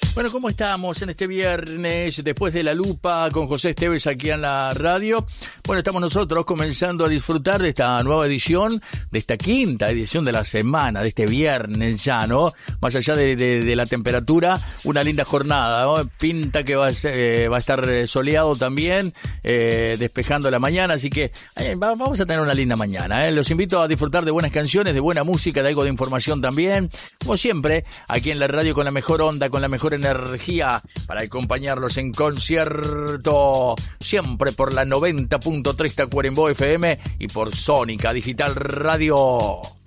Bueno, ¿cómo estamos en este viernes después de la lupa con José Esteves aquí en la radio? Bueno, estamos nosotros comenzando a disfrutar de esta nueva edición, de esta quinta edición de la semana, de este viernes ya, ¿no? Más allá de la temperatura, una linda jornada, ¿no? Pinta que va a estar soleado también, despejando la mañana, así que vamos a tener una linda mañana, ¿eh? Los invito a disfrutar de buenas canciones, de buena música, de algo de información también, como siempre, aquí en la radio con la mejor onda, con la mejor energía para acompañarlos en concierto, siempre por la 90.3 Tacuarembó FM y por Sónica Digital Radio.